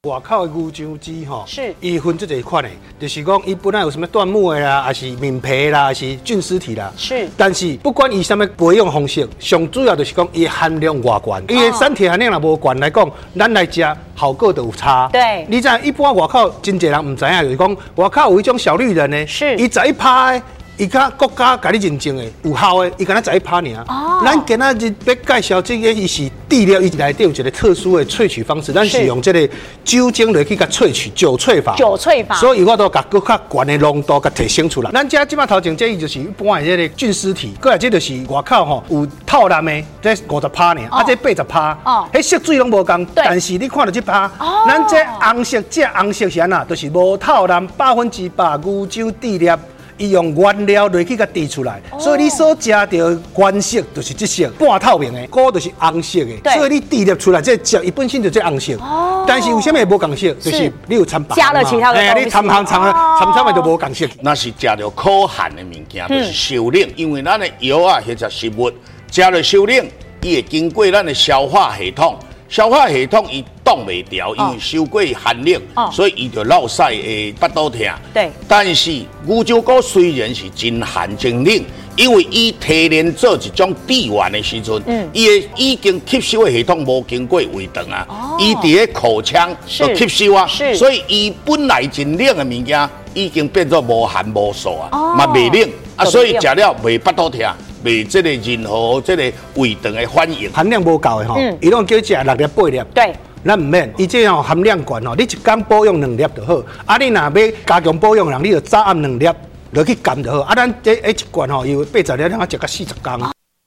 外口的牛樟芝吼， 是伊分这个款的，就是讲伊本来有什么椴木的啦，还是面皮啦，还是菌丝体啦。 是， 但是不管伊什么培养方式，上主要就是讲伊含量偌悬，伊的产铁含量若无悬来讲，咱来食效果就有差。 对， 你知一般外口真侪人唔知影，就是讲外口有一种小绿人呢， 是伊11%的。伊甲国家甲你认证的有效的，伊敢若11%尔。哦，咱今仔日要介绍这个，伊是地料，伊内底有一个特殊的萃取方式，咱是用这个酒精来去甲萃取酒萃法。 酒萃法， 所以我都甲更较悬的浓度甲提升出来。咱这即摆头前这伊就是一般的这个菌丝体，过来这就是外口吼有透蓝的，这50%呢，这80%。哦，迄色水拢无共，但是你看到这趴，咱这红色，这红色是安那，就是无透蓝100%牛樟地料。伊用原料落去甲滴出来，所以你所食到原色就是这色，半透明的，果就是红色的，所以你滴粒出来这汁，伊本身就这红色。哦，但是为什么会无共色？就是你有掺白， 加了其他的东西， 你掺的就无共色。 那是食到可汗的物件，就是烧冷，因为咱的药啊或者食物食了烧冷，伊会经过咱的消化系统。消化系统伊挡袂掉，因为受过寒冷，所以伊就落屎会腹肚痛。 对， 但是牛樟果虽然是真寒真冷，因为伊提炼做一种地丸的时阵，伊的已经吸收的系统无经过胃肠啊，伊伫个口腔就吸收啊，所以伊本来真冷的物件，已经变作无寒无素啊，嘛袂冷啊，所以食了袂腹肚痛。袂这个任何这个胃肠的反应， 含量无够的吼，伊拢叫食6粒8粒。 对， 咱唔免，伊这吼含量悬吼，你一天保养2粒就好。啊，你若要加强保养人，你就早暗2粒落去甘就好。啊，咱这一罐吼有80粒，咱食到40天。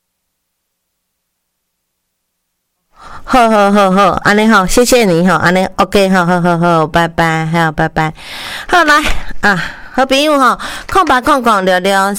好，安尼好，谢谢你哈，安尼 OK， 好，拜拜，好，拜拜，好来啊。好朋友吼，空白空聊聊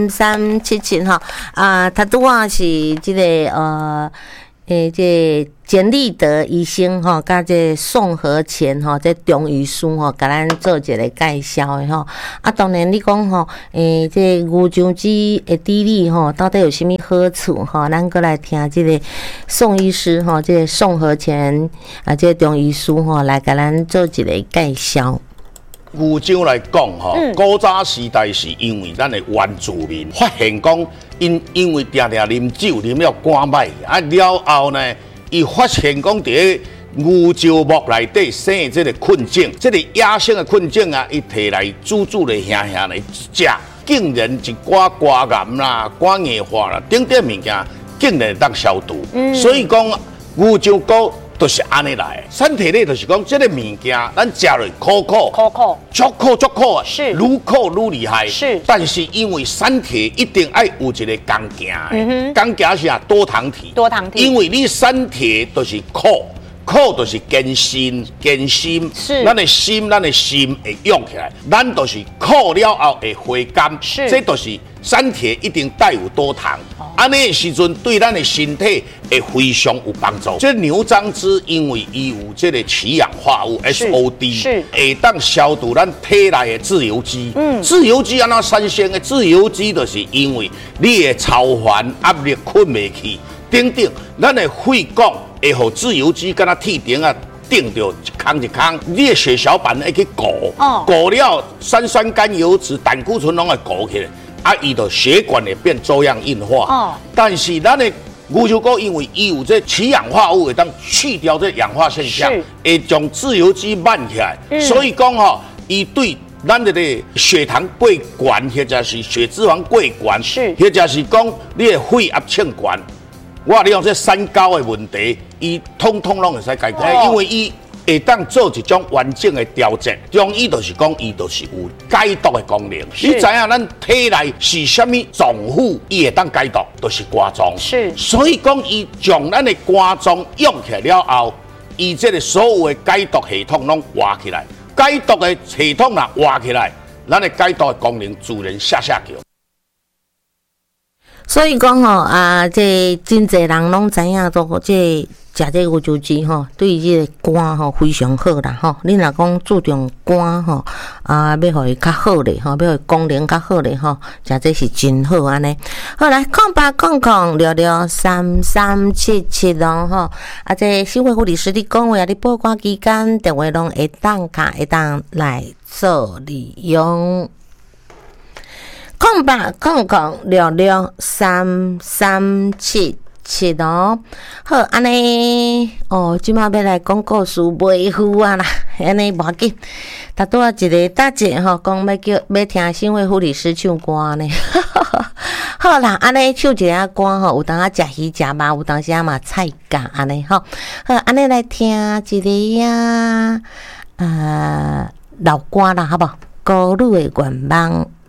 3377哈啊，他拄啊是这个这简立德医生吼，甲这宋和乾吼，这中医师吼，甲咱做一个介绍的吼。啊，当然你讲吼，这牛樟芝的底里吼，到底有啥物好处吼？咱过来听这个宋医师吼，这个宋和乾啊，这中医师吼，来甲咱做一个介绍。 牛樟来讲吼，古早时代是因为咱的原住民发现讲，因为常常啉酒啉了肝歹，啊了后呢，伊发现讲伫牛樟木内底生这个困境，这个野生的困境啊，伊摕来煮来香香来食，竟然一寡肝癌啦、肝硬化啦，等等物件，竟然当消毒。所以讲牛樟果。就是安尼来，产体咧就是讲，这个物件咱食落苦，足苦啊， 是愈苦愈厉害， 是。 但是因为产体一定要有一个工行，工行是多糖体，因为你产体都是苦就是艰辛，是。咱的心会用起来，咱就是苦了后会回甘， 是。 这都是。产铁一定带有多糖，安尼的时阵对咱的身体会非常有帮助。这牛樟芝因为伊有这个起氧化物 SOD， 是会当消毒咱体内的自由基。自由基安怎产生的？自由基就是因为你的超烦压力困袂去，等等，咱的肺管会互自由基敢若铁钉啊。定着一空，你的血小板会去鼓了，三甘油脂、胆固醇拢会鼓起来。啊，伊的血管会变粥样硬化。但是咱的牛樟果因为伊有这起氧化物，会当去掉这氧化现象，会将自由基慢起来。所以讲吼，伊对咱的血糖过悬，或者是血脂肪过悬，或者是讲你的血压秤悬，我利用这三高的问题，伊通通拢会使解决，因为伊。会当做一种完整的调节，中医就是讲，伊就是有解毒的功能。你知影咱体内是啥物脏腑，伊会当解毒，就是肝脏。 是， 所以讲，伊将咱的肝脏用起来了后，伊这个所有的解毒系统拢活起来。解毒的系统若活起来，咱的解毒的功能自然下降。 所以讲吼这真侪人拢知影做这食这乌酒鸡吼，对这个肝吼非常好啦吼。你若讲注重肝吼要互伊较好咧吼，要互伊功能较好咧吼，食这是真好安尼。好来0800663377吼，这新会护理师你讲话你报关期间电话拢会当来做利用。0800663377哦，好，安尼哦，即马要来讲故事卖赴啊啦，安尼无要紧。大多一个大姐吼，讲要听新会护理师唱歌呢。好啦，安尼唱一下歌吼，有当啊食鱼食肉，有当时啊嘛菜价安尼吼。好，安尼来听一个老歌啦，好不好？孤女的愿望。